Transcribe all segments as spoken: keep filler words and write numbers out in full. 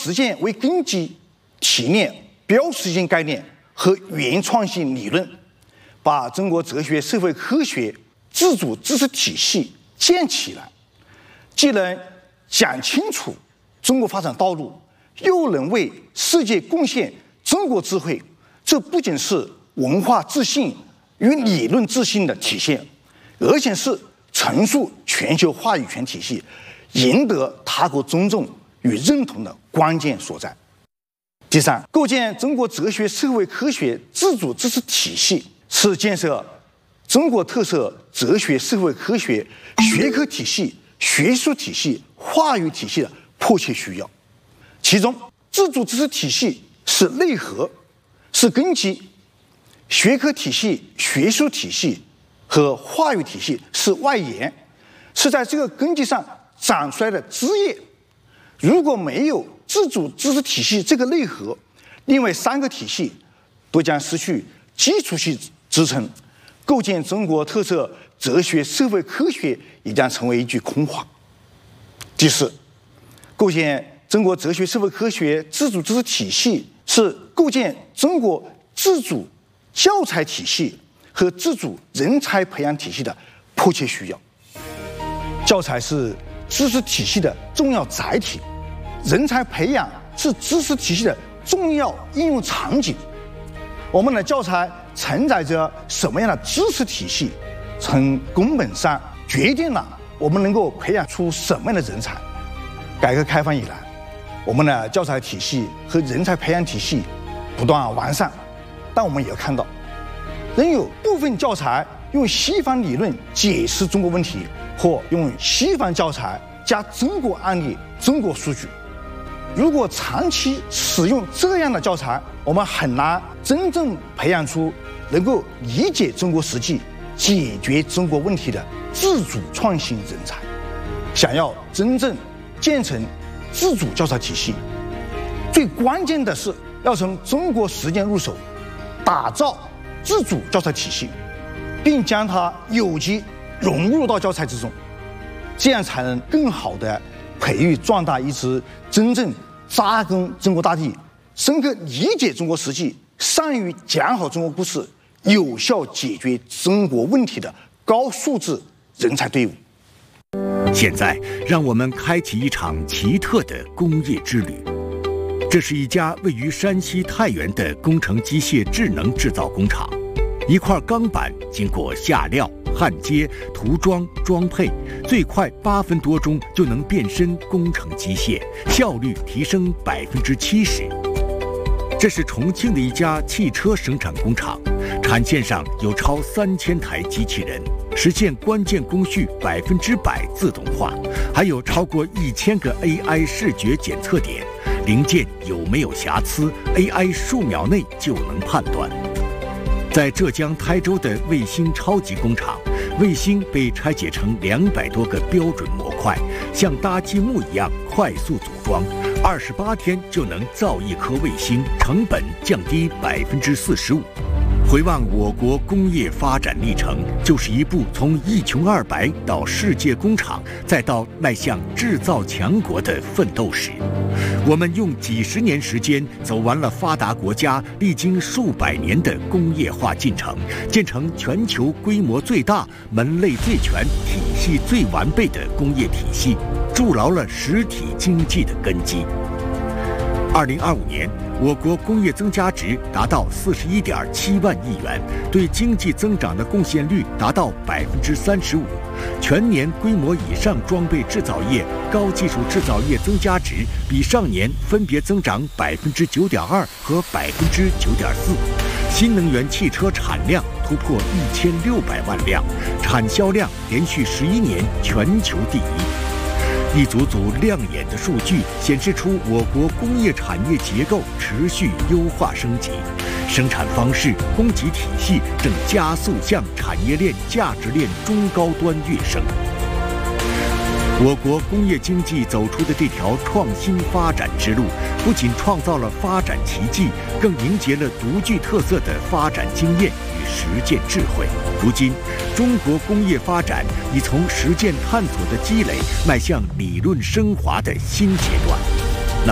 实践为根基，提炼标识性概念和原创性理论，把中国哲学社会科学自主知识体系建起来，既能讲清楚中国发展道路，又能为世界贡献中国智慧，这不仅是文化自信与理论自信的体现，而且是陈述全球话语权体系赢得他国尊重与认同的关键所在。第三，构建中国哲学社会科学自主知识体系是建设中国特色哲学社会科学学科体系、学术体系、话语体系的迫切需要。其中，自主知识体系是内核，是根基；学科体系、学术体系和话语体系是外延，是在这个根基上长出来的枝叶。如果没有自主知识体系这个内核，另外三个体系都将失去基础性支撑，构建中国特色哲学社会科学也将成为一句空话。第四，构建中国哲学社会科学自主知识体系是构建中国自主教材体系和自主人才培养体系的迫切需要。教材是知识体系的重要载体，人才培养是知识体系的重要应用场景。我们的教材承载着什么样的知识体系，从根本上决定了我们能够培养出什么样的人才。改革开放以来，我们的教材体系和人才培养体系不断完善，但我们也要看到，仍有部分教材用西方理论解释中国问题，或用西方教材加中国案例、中国数据。如果长期使用这样的教材，我们很难真正培养出能够理解中国实际、解决中国问题的自主创新人才。想要真正建成自主教材体系，最关键的是要从中国实践入手，打造自主教材体系，并将它有机融入到教材之中，这样才能更好地培育壮大一支真正扎根中国大地、深刻理解中国实际、善于讲好中国故事、有效解决中国问题的高素质人才队伍。 现在，让我们开启一场奇特的工业之旅。这是一家位于山西太原的工程机械智能制造工厂。一块钢板经过下料、焊接、涂装、装配，最快八分多钟就能变身工程机械，效率提升百分之七十。这是重庆的一家汽车生产工厂，产线上有超三千台机器人，实现关键工序百分之百自动化，还有超过一千个 A I 视觉检测点，零件有没有瑕疵 ，A I 数秒内就能判断。在浙江台州的卫星超级工厂，卫星被拆解成两百多个标准模块，像搭积木一样快速组装，二十八天就能造一颗卫星，成本降低百分之四十五。回望我国工业发展历程，就是一部从一穷二白到世界工厂，再到迈向制造强国的奋斗史。我们用几十年时间走完了发达国家历经数百年的工业化进程，建成全球规模最大、门类最全、体系最完备的工业体系，筑牢了实体经济的根基。二零二五年，我国工业增加值达到四十一点七万亿元，对经济增长的贡献率达到百分之三十五。全年规模以上装备制造业、高技术制造业增加值比上年分别增长百分之九点二和百分之九点四。新能源汽车产量突破一千六百万辆，产销量连续十一年全球第一。一组组亮眼的数据显示出我国工业产业结构持续优化升级，生产方式、供给体系正加速向产业链、价值链中高端跃升。我国工业经济走出的这条创新发展之路，不仅创造了发展奇迹，更凝结了独具特色的发展经验与实践智慧。如今，中国工业发展已从实践探索的积累，迈向理论升华的新阶段。那么，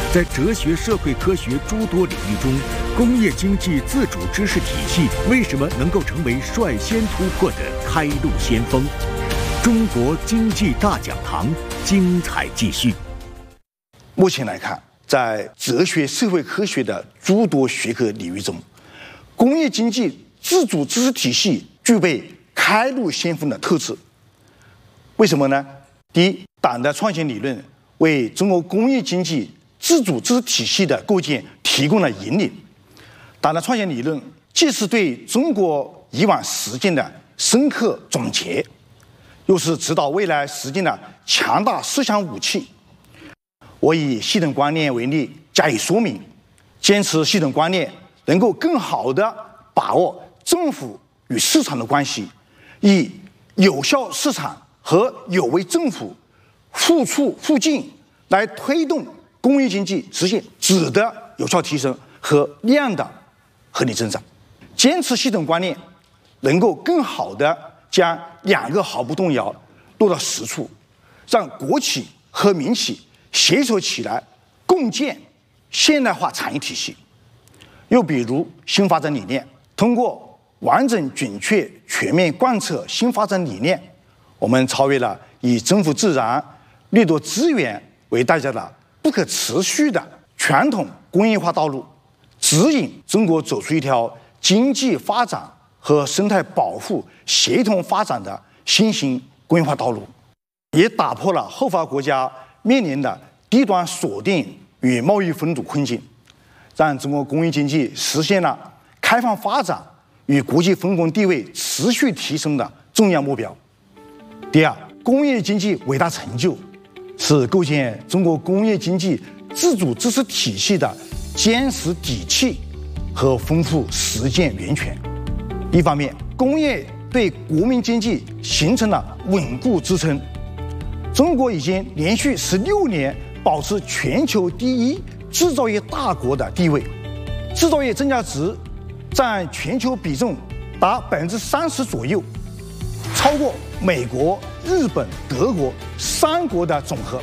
在哲学、社会科学诸多领域中，工业经济自主知识体系为什么能够成为率先突破的开路先锋？中国经济大讲堂精彩继续。 目前来看，在哲学、社会科学的诸多学科领域中，工业经济自主知识体系具备开路先锋的特质。为什么呢？第一，党的创新理论为中国工业经济自主知识体系的构建提供了引领。党的创新理论既是对中国以往实践的深刻总结，又是指导未来实践的强大思想武器。我以系统观念为例加以说明，坚持系统观念能够更好地把握政府与市场的关系，以有效市场和有为政府互促互进来推动工业经济实现质的有效提升和量的合理增长。坚持系统观念能够更好地将两个毫不动摇落到实处，让国企和民企携手起来共建现代化产业体系。又比如新发展理念，通过完整准确全面贯彻新发展理念，我们超越了以征服自然掠夺资源为代价的不可持续的传统工业化道路，指引中国走出一条经济发展和生态保护协同发展的新型工业化道路，也打破了后发国家面临的低端锁定与贸易分组困境，让中国工业经济实现了开放发展与国际分工地位持续提升的重要目标。第二，工业经济伟大成就是构建中国工业经济自主知识体系的坚实底气和丰富实践源泉。一方面，工业对国民经济形成了稳固支撑，中国已经连续十六年保持全球第一制造业大国的地位，制造业增加值占全球比重达百分之三十左右，超过美国、日本、德国三国的总和。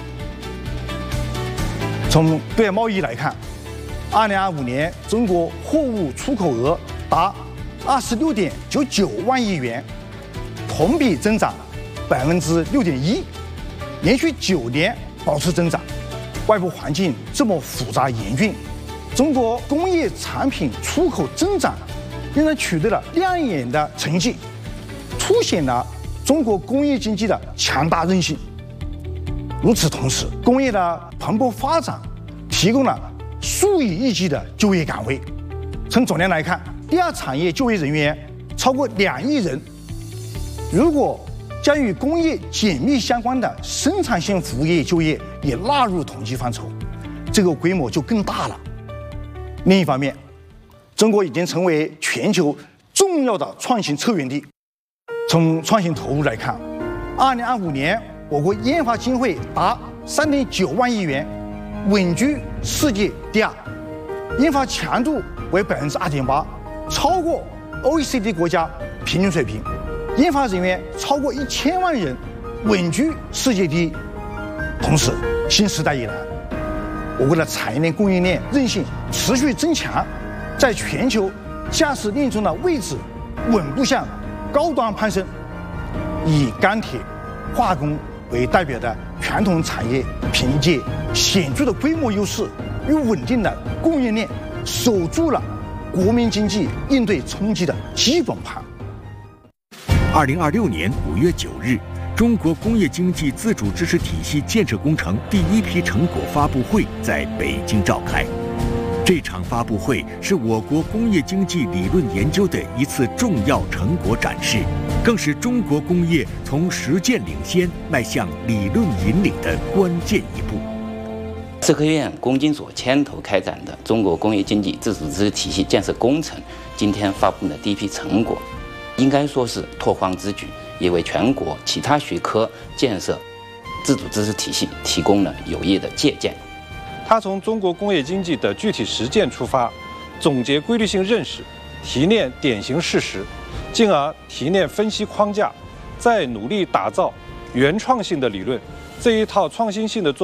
从对外贸易来看，二零二五年中国货物出口额达二十六点九九万亿元，同比增长百分之六点一，连续九年保持增长。外部环境这么复杂严峻，中国工业产品出口增长仍然取得了亮眼的成绩，凸显了中国工业经济的强大韧性。与此同时，工业的蓬勃发展提供了数以亿计的就业岗位。从总量来看，第二产业就业人员超过两亿人。如果将与工业紧密相关的生产性服务业就业也纳入统计范畴，这个规模就更大了。另一方面，中国已经成为全球重要的创新策源地。从创新投入来看，二零二五年我国研发经费达三点九万亿元，稳居世界第二，研发强度为百分之二点八，超过 O E C D 国家平均水平。研发人员超过一千万人，稳居世界第一。同时，新时代以来，我国的产业链供应链韧性持续增强，在全球价值链中的位置稳步向高端攀升。以钢铁、化工为代表的传统产业，凭借显著的规模优势与稳定的供应链，守住了国民经济应对冲击的基本盘。 二零二六年五月九日，中国工业经济自主知识体系建设工程第一批成果发布会在北京召开。这场发布会是我国工业经济理论研究的一次重要成果展示，更是中国工业从实践领先迈向理论引领的关键一步。 社科院工经所牵头开展的中国工业经济自主知识体系建设工程，今天发布的第一批成果，应该说是拓荒之举，也为全国其他学科建设自主知识体系提供了有益的借鉴。 它从中国工业经济的具体实践出发，总结规律性认识，提炼典型事实，进而提炼分析框架，再努力打造原创性的理论。这一套创新性的做法，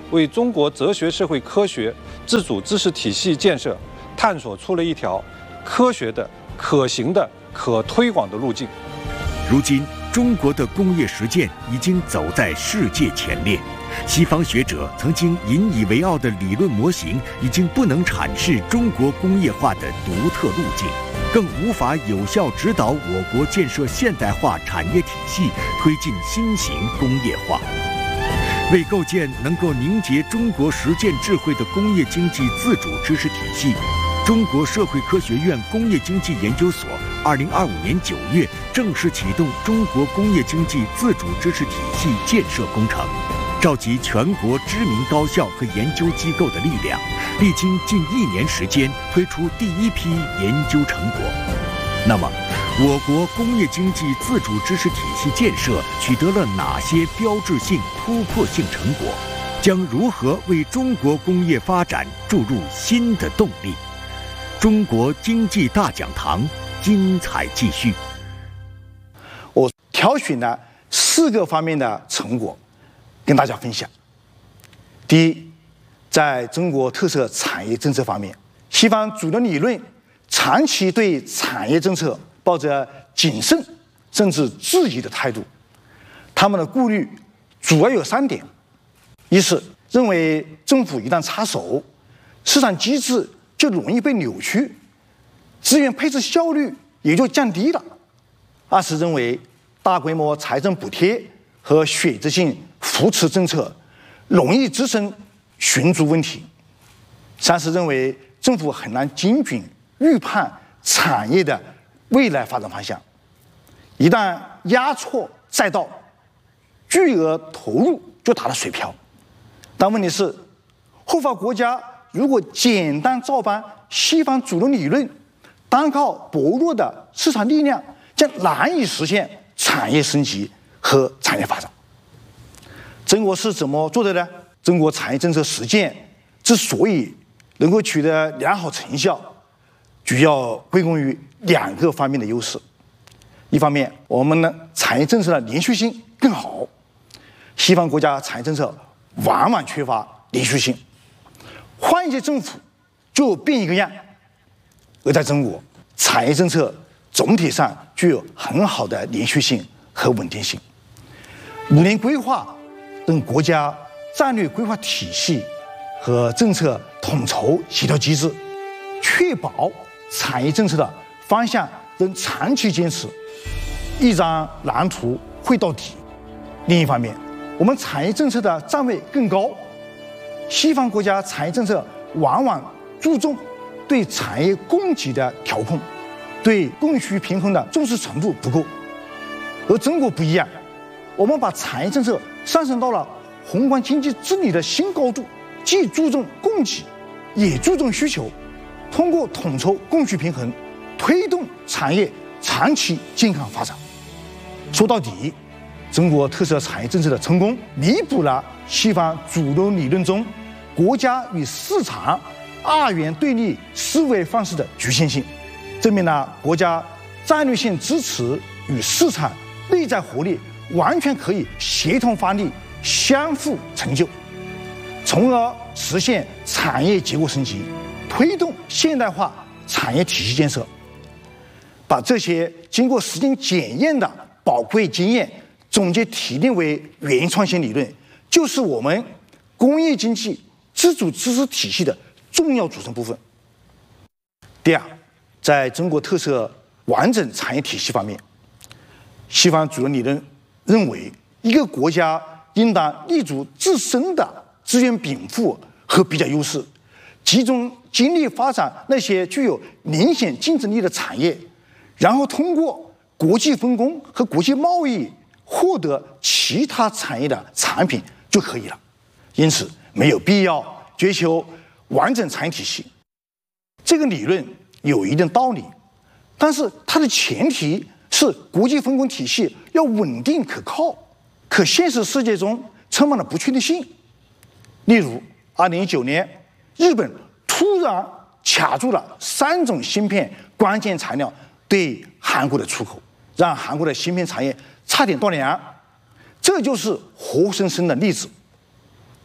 为中国哲学社会科学自主知识体系建设探索出了一条科学的、可行的、可推广的路径。 如今，中国的工业实践已经走在世界前列。西方学者曾经引以为傲的理论模型，已经不能阐释中国工业化的独特路径，更无法有效指导我国建设现代化产业体系，推进新型工业化。为构建能够凝结中国实践智慧的工业经济自主知识体系，中国社会科学院工业经济研究所二零二五年九月正式启动中国工业经济自主知识体系建设工程，召集全国知名高校和研究机构的力量，历经近一年时间，推出第一批研究成果。那么，我国工业经济自主知识体系建设取得了哪些标志性、突破性成果？将如何为中国工业发展注入新的动力？中国经济大讲堂精彩继续。 我挑选了四个方面的成果跟大家分享。第一，在中国特色产业政策方面，西方主流理论长期对产业政策抱着谨慎甚至质疑的态度。他们的顾虑主要有三点：一是认为政府一旦插手，市场机制就容易被扭曲，资源配置效率也就降低了；二是认为大规模财政补贴和选择性扶持政策容易滋生寻租问题；三是认为政府很难精准预判产业的未来发展方向，一旦压错赛道，巨额投入就打了水漂。但问题是，后发国家如果简单照搬西方主流理论，单靠薄弱的市场力量，将难以实现产业升级和产业发展。中国是怎么做的呢？中国产业政策实践之所以能够取得良好成效，主要归功于两个方面的优势。一方面，我们的产业政策的连续性更好，西方国家产业政策往往缺乏连续性，换一届政府就变一个样。而在中国，产业政策总体上具有很好的连续性和稳定性。五年规划等国家战略规划体系和政策统筹协调机制，确保产业政策的方向能长期坚持，一张蓝图绘到底。另一方面，我们产业政策的站位更高，西方国家产业政策往往注重对产业供给的调控，对供需平衡的重视程度不够。而中国不一样，我们把产业政策上升到了宏观经济治理的新高度，既注重供给，也注重需求，通过统筹供需平衡，推动产业长期健康发展。说到底，中国特色产业政策的成功，弥补了西方主流理论中国家与市场二元对立思维方式的局限性，证明了国家战略性支持与市场内在活力完全可以协同发力，相互成就，从而实现产业结构升级，推动现代化产业体系建设。把这些经过实践检验的宝贵经验总结提炼为原创新理论，就是我们工业经济自主知识体系的重要组成部分。第二，在中国特色完整产业体系方面，西方主流理论认为，一个国家应当立足自身的资源禀赋和比较优势，集中精力发展那些具有明显竞争力的产业，然后通过国际分工和国际贸易获得其他产业的产品就可以了。因此，没有必要追求完整产业体系。这个理论有一定道理，但是它的前提是国际分工体系要稳定可靠，可现实世界中充满了不确定性。例如，二零一九年，日本突然卡住了三种芯片关键材料对韩国的出口，让韩国的芯片产业差点断粮。这就是活生生的例子。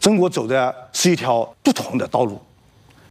中国走的是一条不同的道路。